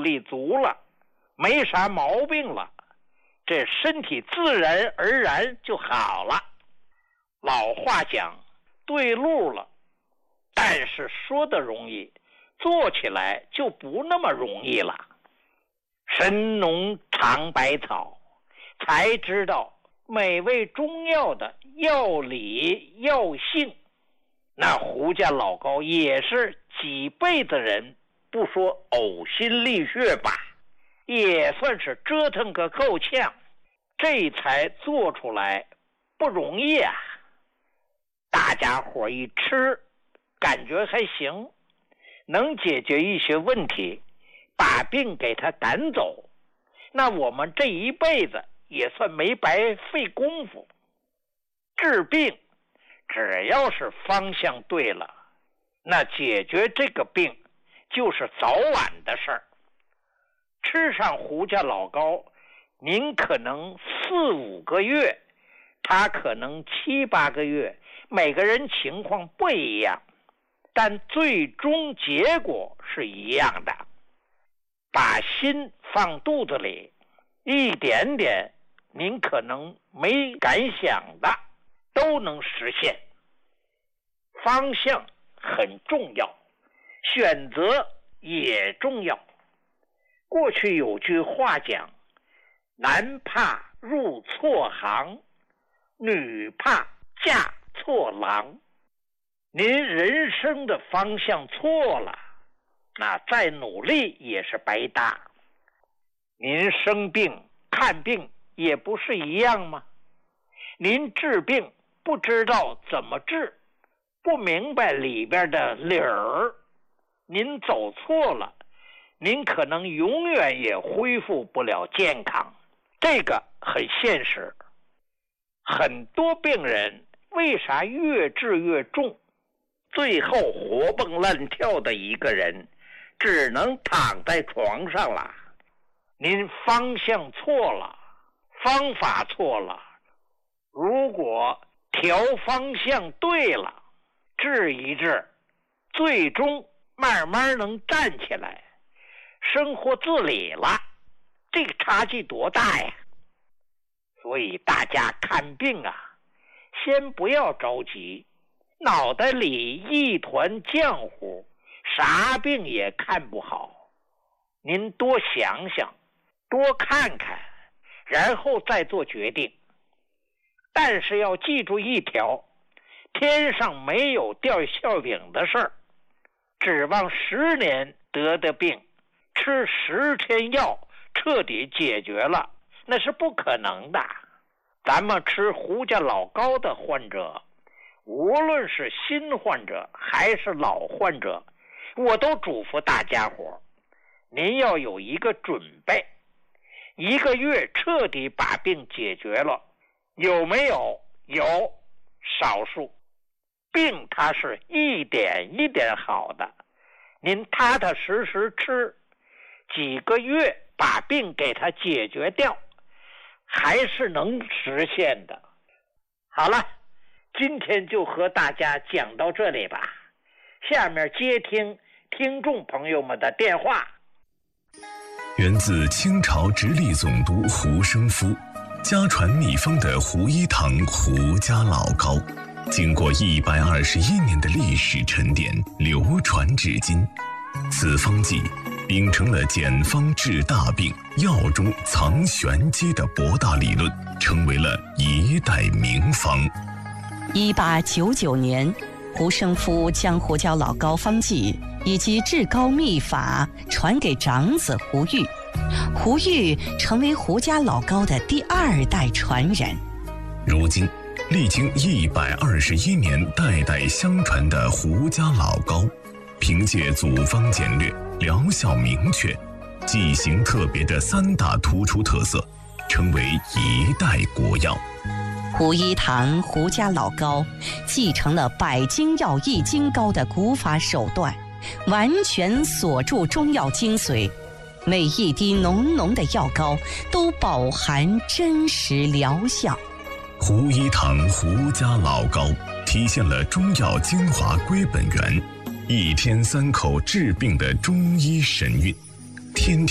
病力足了，没啥毛病了，这身体自然而然就好了。老话讲对路了，但是说的容易，做起来就不那么容易了。神农尝百草，才知道每味中药的药理药性。那胡家老高也是几辈子人，不说呕心沥血吧，也算是折腾个够呛，这才做出来，不容易啊。大家伙一吃，感觉还行，能解决一些问题，把病给他赶走，那我们这一辈子也算没白费功夫。治病只要是方向对了，那解决这个病就是早晚的事儿。吃上胡家老高，您可能4、5个月，他可能7、8个月，每个人情况不一样，但最终结果是一样的。把心放肚子里，一点点您可能没敢想的都能实现。方向很重要，选择也重要。过去有句话讲，男怕入错行，女怕嫁错郎。您人生的方向错了，那再努力也是白搭。您生病看病也不是一样吗？您治病不知道怎么治，不明白里边的理儿，您走错了，您可能永远也恢复不了健康，这个很现实。很多病人为啥越治越重，最后活蹦乱跳的一个人只能躺在床上了？您方向错了，方法错了。如果调方向对了，治一治，最终慢慢能站起来，生活自理了，这个差距多大呀！所以大家看病啊，先不要着急，脑袋里一团浆糊，啥病也看不好。您多想想，多看看，然后再做决定。但是要记住一条，天上没有掉馅饼的事儿。指望10年得的病，吃10天药彻底解决了，那是不可能的。咱们吃胡家老高的患者，无论是新患者还是老患者，我都嘱咐大家伙，您要有一个准备，1个月彻底把病解决了。有没有？有，少数。病它是一点一点好的，您踏踏实实吃，几个月把病给它解决掉，还是能实现的。好了，今天就和大家讲到这里吧，下面接听听众朋友们的电话。 源自清朝直隶总督胡生夫，家传秘方的胡一堂胡家老高，经过121年的历史沉淀，流传至今。此方剂秉承了简方治大病、药中藏玄机的博大理论，成为了一代名方。 1899年，胡生夫将胡椒老高方剂以及治高秘法传给长子胡玉，胡玉成为胡家老高的第2代传人。 如今历经121年代代相传的胡家老高，凭借组方简略、疗效明确、剂型特别的3大突出特色，成为一代国药。 胡一堂胡家老高继承了百金药易筋膏的古法手段，完全锁住中药精髓，每一滴浓浓的药膏都饱含真实疗效。 胡一堂胡家老高体现了中药精华归本源，1天3口治病的中医神韵，天天